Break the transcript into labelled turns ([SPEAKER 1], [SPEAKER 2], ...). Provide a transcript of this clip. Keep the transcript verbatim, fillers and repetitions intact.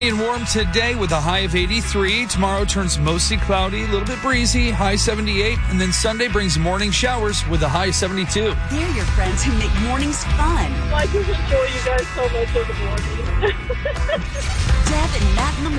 [SPEAKER 1] And warm today with a high of eighty-three. Tomorrow turns mostly cloudy, a little bit breezy, high seventy-eight. And then Sunday brings morning showers with a high seventy-two.
[SPEAKER 2] They're your friends who make mornings fun.
[SPEAKER 3] I just enjoy you guys so much in the morning.
[SPEAKER 2] Deb and Matt in the